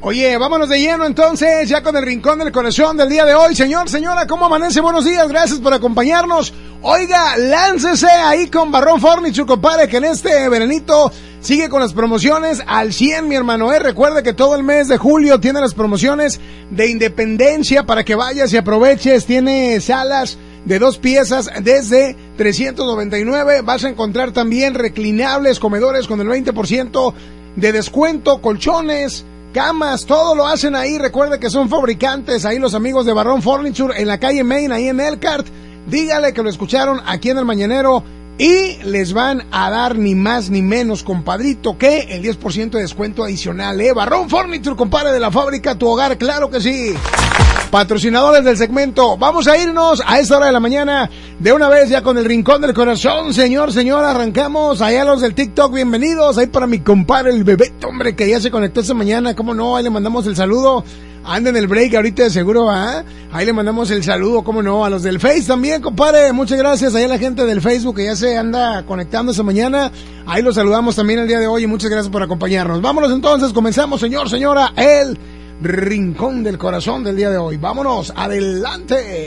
Oye, vámonos de lleno entonces, ya con el Rincón del Corazón del día de hoy. Señor, señora, ¿cómo amanece? Buenos días, gracias por acompañarnos. Oiga, láncese ahí con Barrón Furniture, compadre, que en este veranito sigue con las promociones al 100, mi hermano. Recuerde que todo el mes de julio tiene las promociones de Independencia para que vayas y aproveches. Tiene salas de 2 piezas desde 399. Vas a encontrar también reclinables, comedores con el 20% de descuento, colchones, camas, todo lo hacen ahí. Recuerde que son fabricantes ahí los amigos de Barrón Furniture en la calle Main, ahí en Elkhart. Dígale que lo escucharon aquí en El Mañanero y les van a dar ni más ni menos, compadrito, que el 10% de descuento adicional, Barrón Furniture, compadre, de la fábrica a tu hogar, claro que sí. Patrocinadores del segmento. Vamos a irnos a esta hora de la mañana de una vez ya con el Rincón del Corazón, señor, señora. Arrancamos allá los del TikTok, bienvenidos. Ahí para mi compadre, el Bebeto, hombre, que ya se conectó esta mañana, cómo no, ahí le mandamos el saludo. Anda en el break ahorita de seguro, ¿ah? Ahí le mandamos el saludo, cómo no, a los del Face también, compadre. Muchas gracias ahí a la gente del Facebook que ya se anda conectando esta mañana. Ahí los saludamos también el día de hoy y muchas gracias por acompañarnos. Vámonos entonces, comenzamos, señor, señora, el Rincón del Corazón del día de hoy. Vámonos, adelante.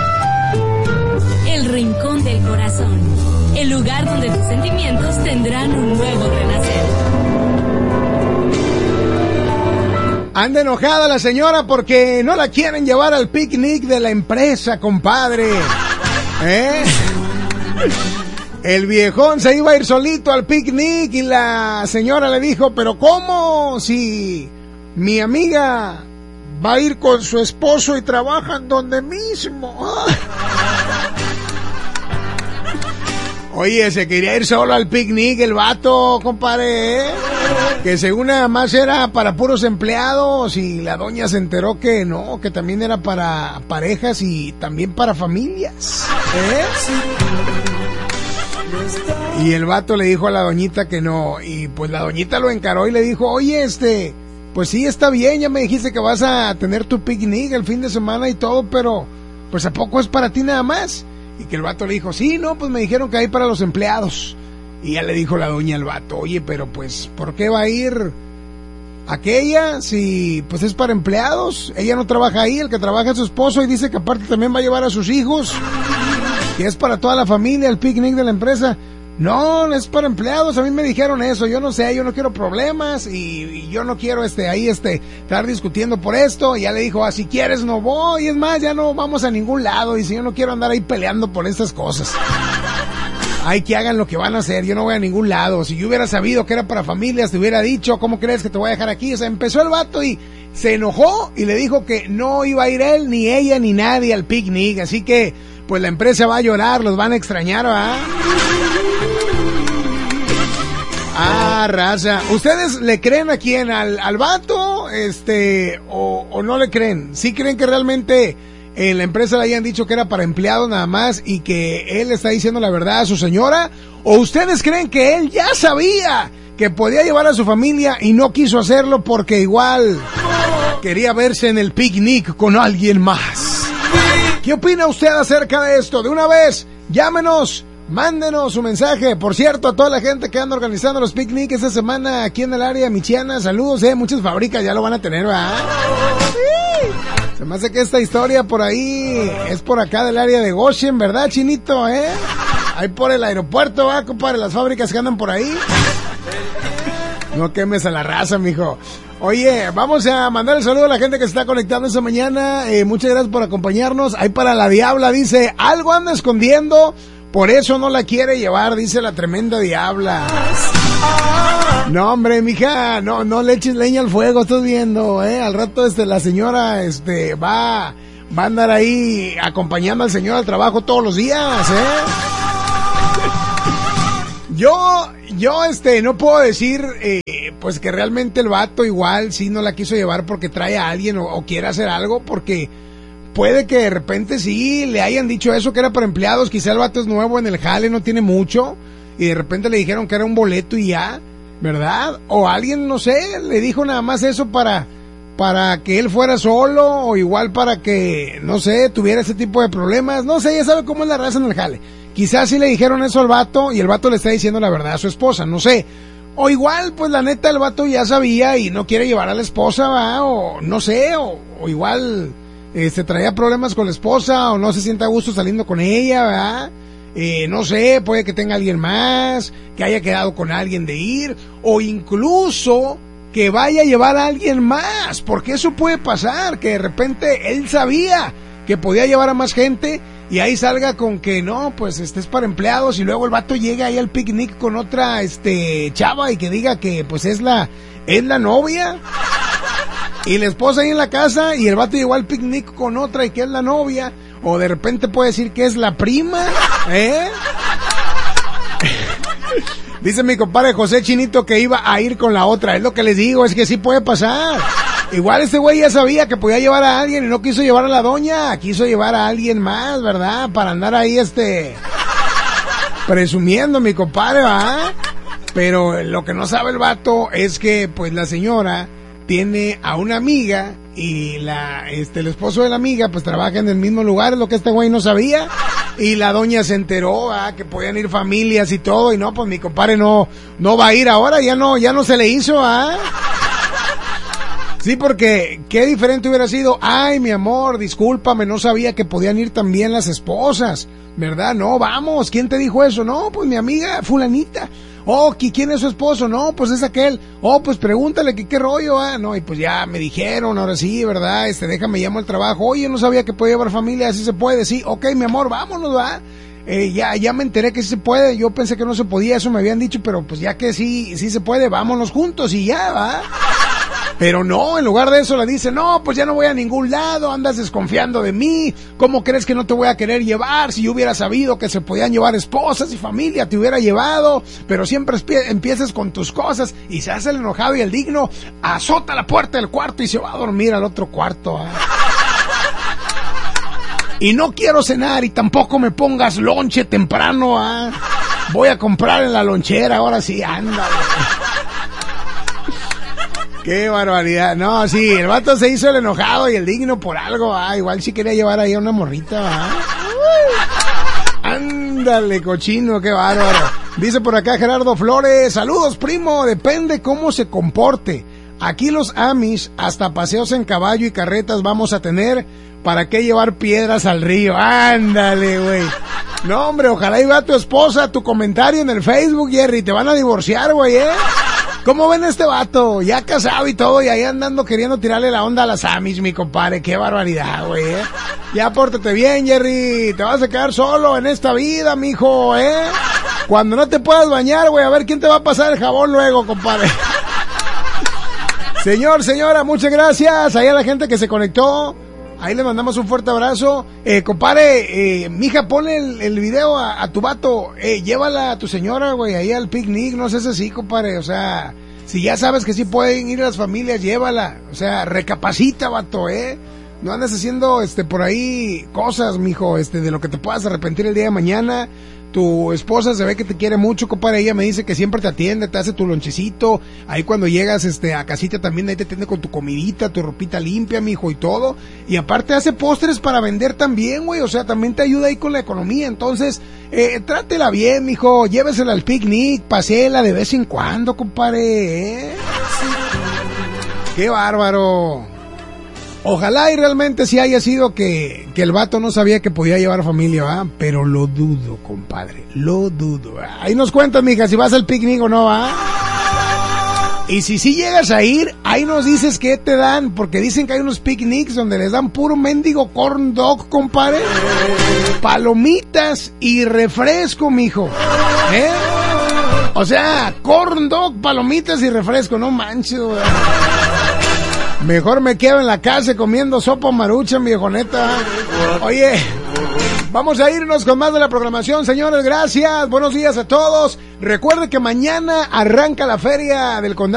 El Rincón del Corazón, el lugar donde tus sentimientos tendrán un nuevo renacer. Anda enojada la señora porque no la quieren llevar al picnic de la empresa, compadre. El viejón se iba a ir solito al picnic y la señora le dijo, pero ¿cómo? Si mi amiga va a ir con su esposo y trabajan donde mismo. Oye, se quería ir solo al picnic el vato, compadre, que según nada más era para puros empleados y la doña se enteró que no, que también era para parejas y también para familias, Y el vato le dijo a la doñita que no, y pues la doñita lo encaró y le dijo, oye, pues sí, está bien, ya me dijiste que vas a tener tu picnic el fin de semana y todo, pero pues ¿a poco es para ti nada más? Y que el vato le dijo, sí, no, pues me dijeron que hay para los empleados. Y ya le dijo la doña al vato, oye, pero pues, ¿por qué va a ir aquella si pues es para empleados? Ella no trabaja ahí, el que trabaja es su esposo y dice que aparte también va a llevar a sus hijos, que es para toda la familia el picnic de la empresa. No, es para empleados, a mí me dijeron eso, yo no sé, yo no quiero problemas y yo no quiero estar discutiendo por esto. Y ya le dijo, si quieres no voy, es más, ya no vamos a ningún lado, y si yo no quiero andar ahí peleando por estas cosas. Ay, que hagan lo que van a hacer, yo no voy a ningún lado. Si yo hubiera sabido que era para familias, te hubiera dicho, ¿cómo crees que te voy a dejar aquí? O sea, empezó el vato y se enojó y le dijo que no iba a ir él, ni ella, ni nadie al picnic, así que pues la empresa va a llorar, los van a extrañar, ¿verdad? Raza, ¿ustedes le creen a quién? ¿Al vato? ¿O no le creen? ¿Sí creen que realmente en la empresa le hayan dicho que era para empleados nada más y que él está diciendo la verdad a su señora? ¿O ustedes creen que él ya sabía que podía llevar a su familia y no quiso hacerlo porque igual quería verse en el picnic con alguien más? ¿Qué opina usted acerca de esto? De una vez, llámenos. Mándenos su mensaje. Por cierto, a toda la gente que anda organizando los picnics esta semana aquí en el área michiana, saludos, muchas fábricas ya lo van a tener, ¿verdad? Sí. Se me hace que esta historia por ahí es por acá del área de Goshen, ¿verdad, Chinito, Ahí por el aeropuerto, ¿va, compadre? Las fábricas que andan por ahí. No quemes a la raza, mijo. Oye, vamos a mandar el saludo a la gente que se está conectando esta mañana. Muchas gracias por acompañarnos. Ahí para la Diabla, dice, algo anda escondiendo, por eso no la quiere llevar, dice la tremenda Diabla. No, hombre, mija, no le eches leña al fuego, estás viendo, al rato la señora va a andar ahí acompañando al señor al trabajo todos los días, Yo no puedo decir pues que realmente el vato igual sí no la quiso llevar porque trae a alguien o quiere hacer algo, porque puede que de repente sí le hayan dicho eso, que era para empleados. Quizá el vato es nuevo en el jale, no tiene mucho, y de repente le dijeron que era un boleto y ya, ¿verdad? O alguien, no sé, le dijo nada más eso para que él fuera solo, o igual para que, no sé, tuviera ese tipo de problemas. No sé, ya sabe cómo es la raza en el jale. Quizás sí le dijeron eso al vato y el vato le está diciendo la verdad a su esposa, no sé. O igual, pues la neta, el vato ya sabía y no quiere llevar a la esposa, ¿va? O no sé, o igual traía problemas con la esposa, o no se siente a gusto saliendo con ella, ¿va? No sé, puede que tenga alguien más, que haya quedado con alguien de ir, o incluso que vaya a llevar a alguien más, porque eso puede pasar, que de repente él sabía que podía llevar a más gente y ahí salga con que no, pues es para empleados, y luego el vato llega ahí al picnic con otra chava y que diga que pues es la novia, y la esposa ahí en la casa y el vato llegó al picnic con otra y que es la novia, o de repente puede decir que es la prima, Dice mi compadre José Chinito que iba a ir con la otra. Es lo que les digo, es que sí puede pasar. Igual este güey ya sabía que podía llevar a alguien y no quiso llevar a la doña, quiso llevar a alguien más, ¿verdad? Para andar ahí presumiendo, mi compadre, ¿verdad? Pero lo que no sabe el vato es que pues la señora tiene a una amiga y el esposo de la amiga pues trabaja en el mismo lugar, es lo que este güey no sabía. Y la doña se enteró, que podían ir familias y todo, y no, pues mi compadre no va a ir ahora, ya no se le hizo, Sí, porque qué diferente hubiera sido, ay, mi amor, discúlpame, no sabía que podían ir también las esposas, ¿verdad? No, vamos, ¿quién te dijo eso? No, pues mi amiga fulanita. Oh, ¿quién es su esposo? No, pues es aquel. Oh, pues pregúntale que qué rollo, no, y pues ya me dijeron, ahora sí, ¿verdad? Déjame, llamo al trabajo. Oye, no sabía que podía llevar familia, así se puede, sí. Ok, mi amor, vámonos, ¿va? Ya me enteré que sí se puede, yo pensé que no se podía, eso me habían dicho, pero pues ya que sí se puede, vámonos juntos y ya, ¿va? Pero no, en lugar de eso le dice, no, pues ya no voy a ningún lado, andas desconfiando de mí, ¿cómo crees que no te voy a querer llevar? Si yo hubiera sabido que se podían llevar esposas y familia, te hubiera llevado, pero siempre empiezas con tus cosas, y se hace el enojado y el digno, azota la puerta del cuarto y se va a dormir al otro cuarto, Y no quiero cenar y tampoco me pongas lonche temprano, voy a comprar en la lonchera, ahora sí, ándale. Qué barbaridad. No, sí, el vato se hizo el enojado y el digno por algo, igual sí quería llevar ahí a una morrita, Ándale, cochino, qué bárbaro. Dice por acá Gerardo Flores, saludos, primo, depende cómo se comporte. Aquí los Amish hasta paseos en caballo y carretas vamos a tener, ¿para qué llevar piedras al río? Ándale, güey. No, hombre, ojalá y vea tu esposa tu comentario en el Facebook, Jerry, te van a divorciar, güey, ¿Cómo ven este vato? Ya casado y todo, y ahí andando queriendo tirarle la onda a las Amish, mi compadre. Qué barbaridad, güey, Ya pórtate bien, Jerry. Te vas a quedar solo en esta vida, mijo, Cuando no te puedas bañar, güey, a ver quién te va a pasar el jabón luego, compadre. Señor, señora, muchas gracias. Ahí a la gente que se conectó. Ahí le mandamos un fuerte abrazo. Compadre, mija, ponle el video a tu vato. Llévala a tu señora, güey, ahí al picnic. No sé si sí, compadre. O sea, si ya sabes que sí pueden ir las familias, llévala. O sea, recapacita, vato, No andes haciendo, por ahí cosas, mijo, de lo que te puedas arrepentir el día de mañana. Tu esposa se ve que te quiere mucho, compadre. Ella me dice que siempre te atiende, te hace tu lonchecito. Ahí cuando llegas a casita también ahí te atiende con tu comidita, tu ropita limpia, mijo, y todo. Y aparte hace postres para vender también, güey. O sea, también te ayuda ahí con la economía. Entonces, trátela bien, mijo. Llévesela al picnic, paséela de vez en cuando, compadre, ¡Qué bárbaro! Ojalá y realmente sí haya sido que el vato no sabía que podía llevar familia, ¿va? Pero lo dudo, compadre, lo dudo, ¿va? Ahí nos cuentas, mija, si vas al picnic o no, ¿va? Y si sí llegas a ir, ahí nos dices qué te dan, porque dicen que hay unos picnics donde les dan puro mendigo corn dog, compadre, palomitas y refresco, mijo, O sea, corn dog, palomitas y refresco, no manches, güey. Mejor me quedo en la casa comiendo sopa marucha, mi viejoneta. Oye, vamos a irnos con más de la programación, señores. Gracias, buenos días a todos. Recuerde que mañana arranca la feria del condado